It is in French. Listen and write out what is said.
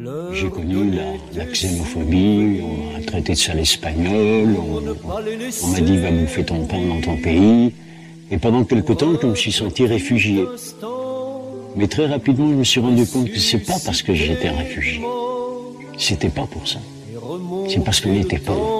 J'ai connu la xénophobie, on m'a traité de sale espagnol, on m'a dit va bouffer ton pain dans ton pays. Et pendant quelque temps, je me suis senti réfugié. Mais très rapidement, je me suis rendu compte que c'est pas parce que j'étais réfugié. C'était pas pour ça. C'est parce qu'on était pauvre.